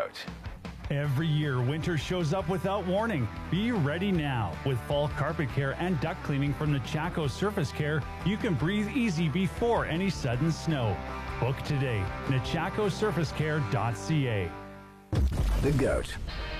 Goat. Every year, winter shows up without warning. Be ready now. With fall carpet care and duct cleaning from Chaco Surface Care, you can breathe easy before any sudden snow. Book today. NachacoSurfaceCare.ca. The Goat.